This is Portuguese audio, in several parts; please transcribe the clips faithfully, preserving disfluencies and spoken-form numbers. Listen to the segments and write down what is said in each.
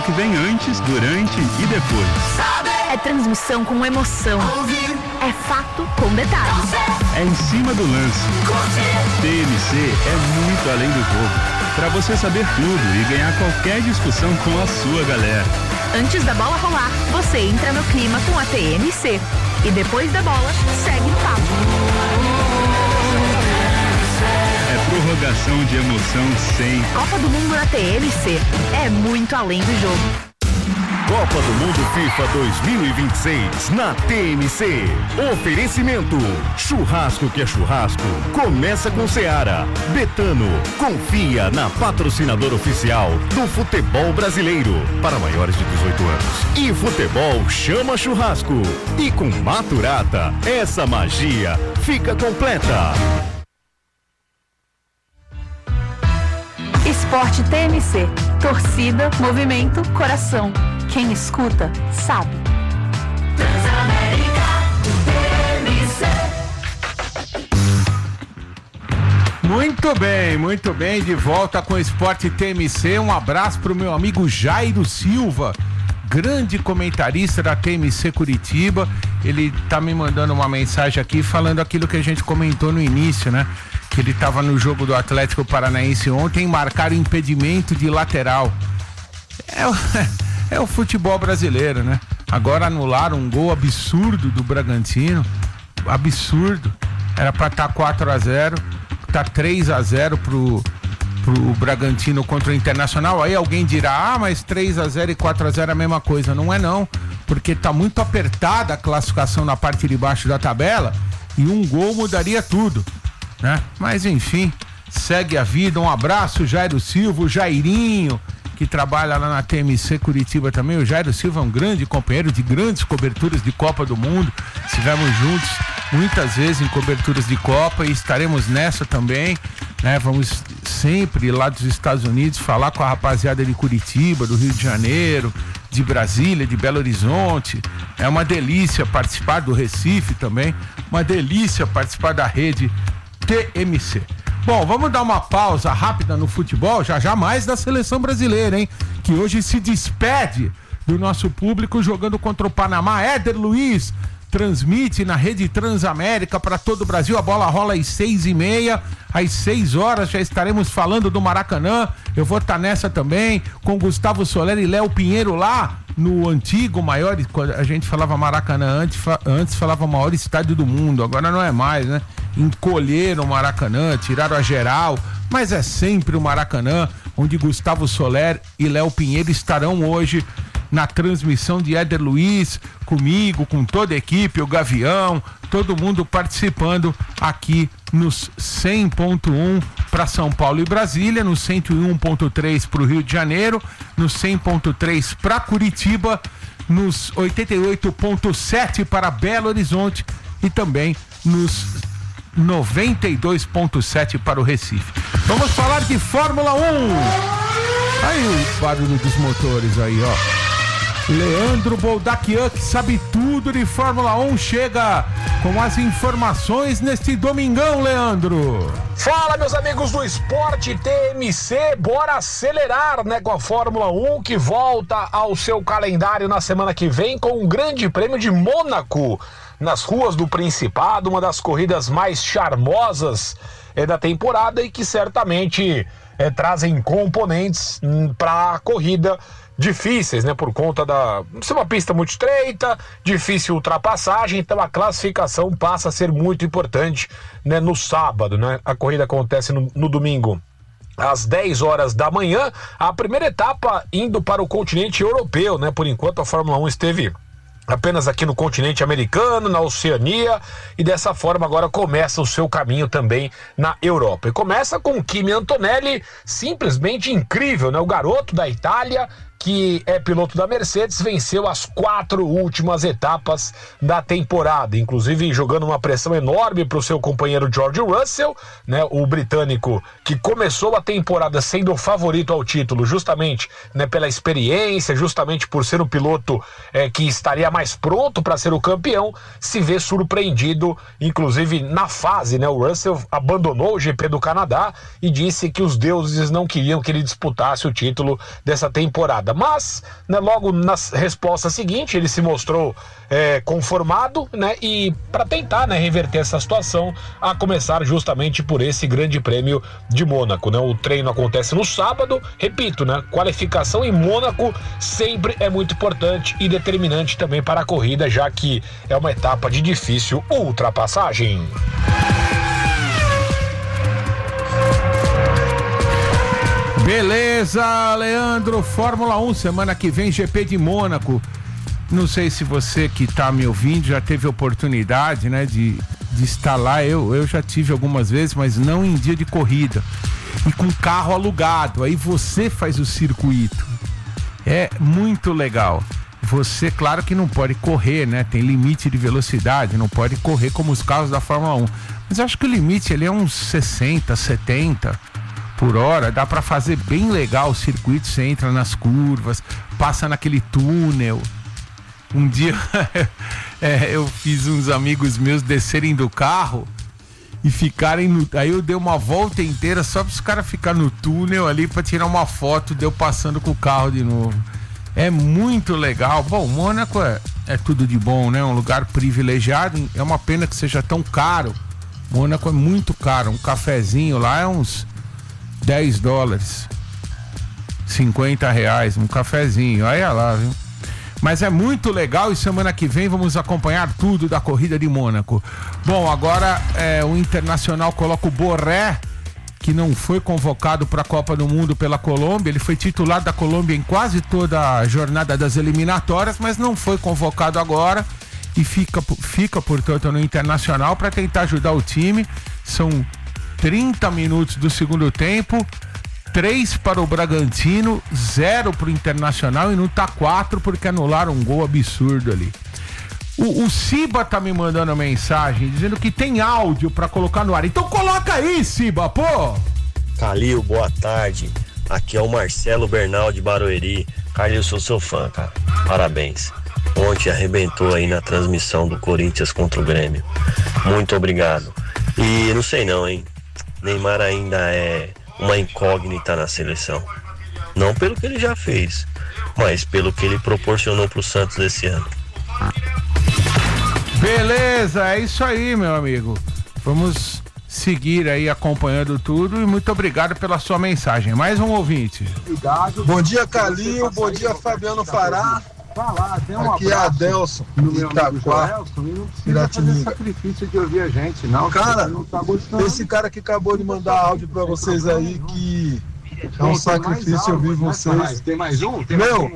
que vem antes, durante e depois. É transmissão com emoção. É fato com detalhes. É em cima do lance. T M C é muito além do jogo. Para você saber tudo e ganhar qualquer discussão com a sua galera. Antes da bola rolar, você entra no clima com a T M C. E depois da bola, segue o papo. É prorrogação de emoção sem. Copa do Mundo na T M C. É muito além do jogo. Copa do Mundo FIFA dois mil e vinte e seis na T M C. Oferecimento: churrasco que é churrasco. Começa com Seara. Betano. Confia na patrocinadora oficial do futebol brasileiro para maiores de dezoito anos. E futebol chama churrasco. E com Maturata, essa magia fica completa. Esporte T M C. Torcida, movimento, coração. Quem escuta, sabe. Transamérica T M C. Muito bem, muito bem. De volta com o Esporte T M C. Um abraço pro meu amigo Jairo Silva, grande comentarista da T M C Curitiba. Ele tá me mandando uma mensagem aqui falando aquilo que a gente comentou no início, né? Que ele tava no jogo do Atlético Paranaense ontem, marcaram impedimento de lateral. É o... É o futebol brasileiro, né? Agora anularam um gol absurdo do Bragantino. Absurdo. Era pra estar quatro a zero. Tá três a zero pro, pro Bragantino contra o Internacional. Aí alguém dirá, ah, mas três a zero e quatro a zero é a mesma coisa. Não é não. Porque tá muito apertada a classificação na parte de baixo da tabela. E um gol mudaria tudo, né? Mas enfim, segue a vida. Um abraço, Jairo Silva, o Jairinho, que trabalha lá na T M C Curitiba também. O Jairo Silva é um grande companheiro de grandes coberturas de Copa do Mundo. Estivemos juntos muitas vezes em coberturas de Copa e estaremos nessa também, né? Vamos sempre lá dos Estados Unidos falar com a rapaziada de Curitiba, do Rio de Janeiro, de Brasília, de Belo Horizonte. É uma delícia participar do Recife também, uma delícia participar da rede T M C. Bom, vamos dar uma pausa rápida no futebol, já já mais da seleção brasileira, hein? Que hoje se despede do nosso público jogando contra o Panamá. Éder Luiz transmite na rede Transamérica para todo o Brasil. A bola rola às seis e meia, às seis horas já estaremos falando do Maracanã. Eu vou estar nessa também com Gustavo Soler e Léo Pinheiro lá no antigo maior, a gente falava Maracanã antes, antes falava maior estádio do mundo, agora não é mais, né? Encolheram o Maracanã, tiraram a geral, mas é sempre o Maracanã, onde Gustavo Soler e Léo Pinheiro estarão hoje na transmissão de Éder Luiz, comigo, com toda a equipe, o Gavião, todo mundo participando aqui nos cem ponto um para São Paulo e Brasília, no cento e um ponto três para o Rio de Janeiro, no cem ponto três para Curitiba, nos oitenta e oito ponto sete para Belo Horizonte e também nos noventa e dois ponto sete para o Recife. Vamos falar de Fórmula um. Aí o barulho dos motores aí, ó. Leandro Boldaquian, que sabe tudo de Fórmula um, chega com as informações neste domingão, Leandro. Fala, meus amigos do Esporte T M C, bora acelerar, né, com a Fórmula um, que volta ao seu calendário na semana que vem com o Grande Prêmio de Mônaco, nas ruas do Principado, uma das corridas mais charmosas é, da temporada e que certamente é, trazem componentes para a corrida difíceis, né, por conta da ser uma pista muito estreita, difícil ultrapassagem, então a classificação passa a ser muito importante, né, no sábado, né? A corrida acontece no, no domingo às dez horas da manhã, a primeira etapa indo para o continente europeu, né? Por enquanto a Fórmula um esteve apenas aqui no continente americano, na Oceania, e dessa forma agora começa o seu caminho também na Europa. E começa com o Kimi Antonelli, simplesmente incrível, né? O garoto da Itália, que é piloto da Mercedes, venceu as quatro últimas etapas da temporada, inclusive jogando uma pressão enorme para o seu companheiro George Russell, né, o britânico que começou a temporada sendo o favorito ao título, justamente, né, pela experiência, justamente por ser o piloto é, que estaria mais pronto para ser o campeão, se vê surpreendido, inclusive na fase, né, o Russell abandonou o G P do Canadá e disse que os deuses não queriam que ele disputasse o título dessa temporada. Mas, né, logo na resposta seguinte, ele se mostrou é, conformado, né, e para tentar, né, reverter essa situação, a começar justamente por esse grande prêmio de Mônaco, né? O treino acontece no sábado, repito, né, qualificação em Mônaco sempre é muito importante e determinante também para a corrida, já que é uma etapa de difícil ultrapassagem. Beleza, Leandro, Fórmula um, semana que vem G P de Mônaco. Não sei se você que está me ouvindo já teve oportunidade, né, de, de estar lá. Eu, eu já tive algumas vezes, mas não em dia de corrida. E com carro alugado, aí você faz o circuito. É muito legal. Você, claro que não pode correr, né? Tem limite de velocidade, não pode correr como os carros da Fórmula um. Mas acho que o limite ele é uns sessenta, setenta por hora. Dá pra fazer bem legal o circuito. Você entra nas curvas, passa naquele túnel. Um dia é, eu fiz uns amigos meus descerem do carro e ficarem no... Aí eu dei uma volta inteira só para os caras ficarem no túnel ali para tirar uma foto de eu passando com o carro de novo. É muito legal. Bom, Mônaco é, é tudo de bom, né? Um lugar privilegiado. É uma pena que seja tão caro. Mônaco é muito caro. Um cafezinho lá é uns dez dólares. cinquenta reais. Um cafezinho. Olha lá, viu? Mas é muito legal e semana que vem vamos acompanhar tudo da corrida de Mônaco. Bom, agora é, o Internacional coloca o Borré, que não foi convocado para a Copa do Mundo pela Colômbia. Ele foi titular da Colômbia em quase toda a jornada das eliminatórias, mas não foi convocado agora e fica, fica portanto, no Internacional para tentar ajudar o time. São trinta minutos do segundo tempo. três para o Bragantino, zero para o Internacional e não tá quatro porque anularam um gol absurdo ali. O, o Ciba tá me mandando mensagem dizendo que tem áudio para colocar no ar. Então coloca aí, Ciba, pô! Calil, boa tarde. Aqui é o Marcelo Bernal de Barueri. Calil, sou seu fã, cara. Parabéns. Ontem arrebentou aí na transmissão do Corinthians contra o Grêmio. Muito obrigado. E não sei não, hein? Neymar ainda é uma incógnita na seleção. Não pelo que ele já fez, mas pelo que ele proporcionou pro Santos esse ano. Beleza, é isso aí, meu amigo. Vamos seguir aí acompanhando tudo e muito obrigado pela sua mensagem. Mais um ouvinte. Bom dia, Calil. Bom dia, Fabiano Fará. Aqui é Adelson, de Itaquá, Piratininga. Sacrifício de ouvir a gente, não. Cara, esse cara que acabou de mandar áudio pra vocês aí, que é um sacrifício ouvir vocês. Tem mais um? Meu,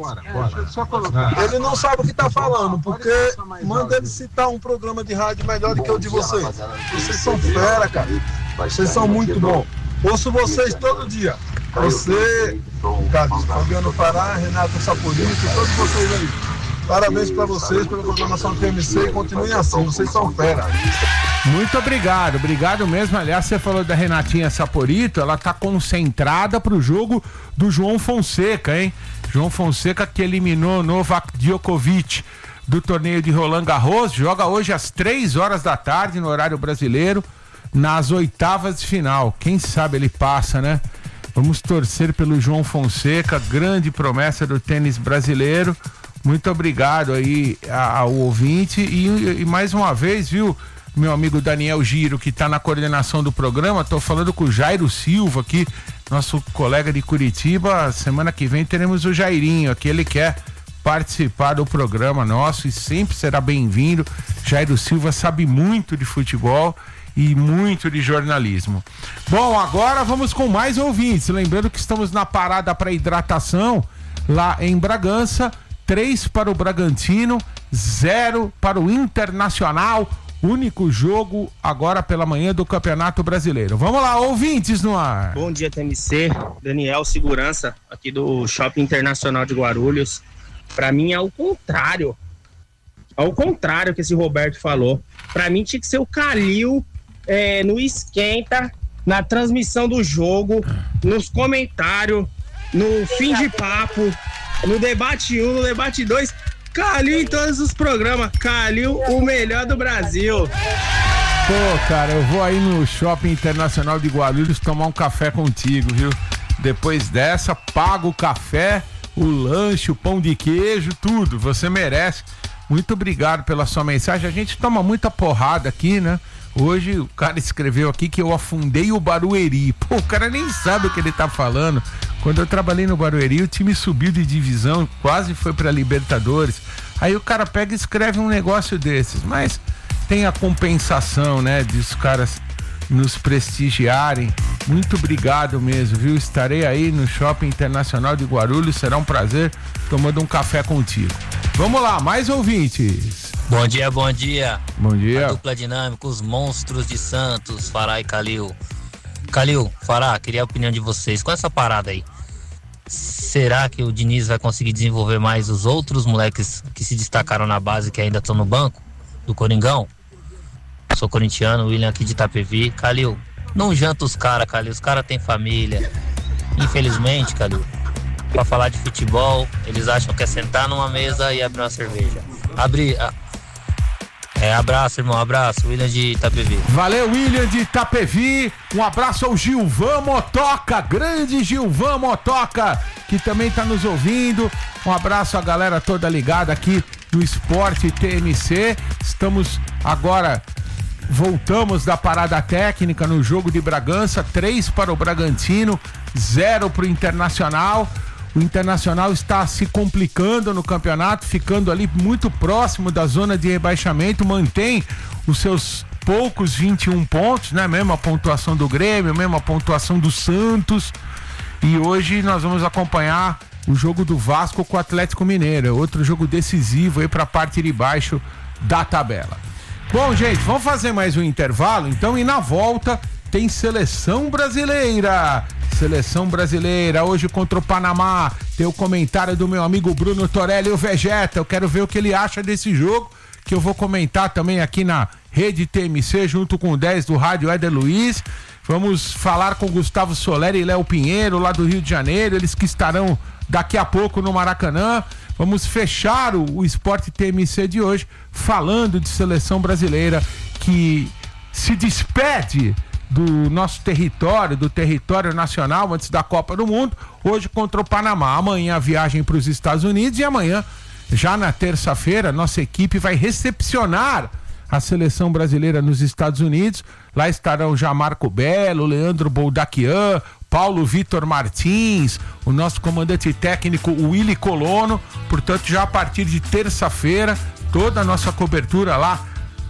ele não sabe o que tá falando, porque manda ele citar um programa de rádio melhor do que o de vocês. Vocês são fera, cara. Vocês são muito bons. Ouço vocês todo dia. Você, Carlos, Fabiano Fará, Renato Saporito, todos vocês aí. Parabéns pra vocês pela programação do T M C e continuem assim, vocês são fera. Muito obrigado, obrigado mesmo. Aliás, você falou da Renatinha Saporito, ela tá concentrada pro jogo do João Fonseca, hein? João Fonseca que eliminou Novak Djokovic do torneio de Roland Garros, joga hoje às três horas da tarde no horário brasileiro, nas oitavas de final. Quem sabe ele passa, né? Vamos torcer pelo João Fonseca, grande promessa do tênis brasileiro. Muito obrigado aí ao ouvinte e, e mais uma vez, viu, meu amigo Daniel Giro, que está na coordenação do programa. Estou falando com o Jairo Silva aqui, nosso colega de Curitiba. Semana que vem teremos o Jairinho aqui, ele quer participar do programa nosso e sempre será bem-vindo. Jairo Silva sabe muito de futebol e muito de jornalismo. Bom, agora vamos com mais ouvintes. Lembrando que estamos na parada para hidratação lá em Bragança. Três para o Bragantino, zero para o Internacional. Único jogo agora pela manhã do Campeonato Brasileiro. Vamos lá, ouvintes no ar. Bom dia, T M C. Daniel Segurança, aqui do Shopping Internacional de Guarulhos. Para mim é o contrário. Ao contrário que esse Roberto falou. Para mim tinha que ser o Calil é, no esquenta, na transmissão do jogo, nos comentários, no fim de papo, no debate um, no debate dois. Calil em todos os programas. Calil, o melhor do Brasil. Pô, cara, eu vou aí no Shopping Internacional de Guarulhos tomar um café contigo, viu? Depois dessa, pago o café, o lanche, o pão de queijo, tudo. Você merece. Muito obrigado pela sua mensagem. A gente toma muita porrada aqui, né? Hoje o cara escreveu aqui que eu afundei o Barueri. Pô, o cara nem sabe o que ele tá falando. Quando eu trabalhei no Barueri, o time subiu de divisão, quase foi pra Libertadores. Aí o cara pega e escreve um negócio desses. Mas tem a compensação, né? Dos caras nos prestigiarem. Muito obrigado mesmo, viu? Estarei aí no Shopping Internacional de Guarulhos. Será um prazer tomando um café contigo. Vamos lá, mais ouvintes. Bom dia, bom dia. Bom dia. A dupla dinâmica, os monstros de Santos, Fará e Calil. Calil, Fará, queria a opinião de vocês. Com essa parada aí, será que o Diniz vai conseguir desenvolver mais os outros moleques que se destacaram na base, que ainda estão no banco do Coringão? Sou corintiano, William aqui de Itapevi. Calil, não janta os caras, Calil. Os caras têm família. Infelizmente, Calil, pra falar de futebol, eles acham que é sentar numa mesa e abrir uma cerveja. Abrir... É, abraço, irmão, abraço, William de Itapevi. Valeu, William de Itapevi. Um abraço ao Gilvan Motoca, grande Gilvan Motoca, que também tá nos ouvindo. Um abraço à galera toda ligada aqui do Esporte T M C. Estamos agora, voltamos da parada técnica no jogo de Bragança, três para o Bragantino, zero para o Internacional. O Internacional está se complicando no campeonato, ficando ali muito próximo da zona de rebaixamento, mantém os seus poucos vinte e um pontos, né? Mesma pontuação do Grêmio, mesma pontuação do Santos. E hoje nós vamos acompanhar o jogo do Vasco com o Atlético Mineiro, outro jogo decisivo aí para a parte de baixo da tabela. Bom, gente, vamos fazer mais um intervalo, então, e na volta tem Seleção Brasileira. Seleção Brasileira, hoje contra o Panamá. Tem o comentário do meu amigo Bruno Torelli, o Vegeta. Eu quero ver o que ele acha desse jogo, que eu vou comentar também aqui na Rede T M C, junto com o dez do Rádio Éder Luiz. Vamos falar com Gustavo Soleri e Léo Pinheiro, lá do Rio de Janeiro, eles que estarão daqui a pouco no Maracanã. Vamos fechar o, o Esporte T M C de hoje falando de Seleção Brasileira, que se despede do nosso território, do território nacional antes da Copa do Mundo, hoje contra o Panamá. Amanhã a viagem para os Estados Unidos e amanhã, já na terça-feira, nossa equipe vai recepcionar a Seleção Brasileira nos Estados Unidos. Lá estarão já Marco Belo, Leandro Boldaquian, Paulo Vitor Martins, o nosso comandante técnico, o Willy Colono. Portanto, já a partir de terça-feira, toda a nossa cobertura lá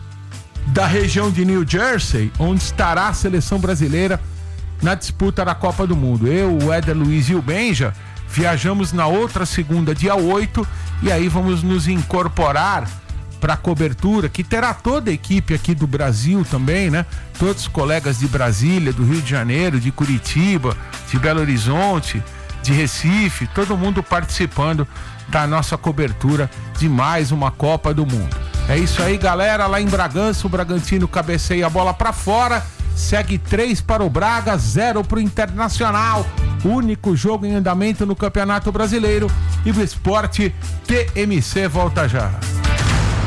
da região de New Jersey, onde estará a Seleção Brasileira na disputa da Copa do Mundo. Eu, o Éder Luiz e o Benja viajamos na outra segunda, dia oito, e aí vamos nos incorporar para a cobertura, que terá toda a equipe aqui do Brasil também, né? Todos os colegas de Brasília, do Rio de Janeiro, de Curitiba, de Belo Horizonte, de Recife, todo mundo participando da nossa cobertura de mais uma Copa do Mundo. É isso aí, galera. Lá em Bragança, o Bragantino cabeceia a bola pra fora. Segue três para o Braga, zero para o Internacional. Único jogo em andamento no Campeonato Brasileiro. E o Esporte T M C volta já.